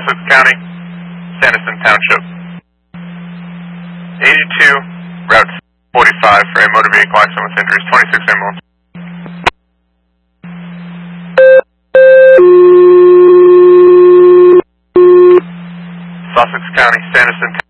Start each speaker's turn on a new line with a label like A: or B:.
A: Sussex County, Sanderson Township. 82, Route 45 for a motor vehicle accident with injuries, 26 ambulance. Sussex County, Sanderson